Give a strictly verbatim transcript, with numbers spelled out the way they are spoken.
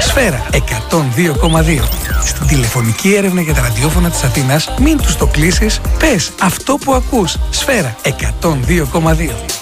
Σφαίρα εκατόν δύο κόμμα δύο. Στην τηλεφωνική έρευνα για τα ραδιόφωνα της Αθήνας, μην τους το κλείσεις, πες αυτό που ακούς. Σφαίρα εκατόν δύο κόμμα δύο.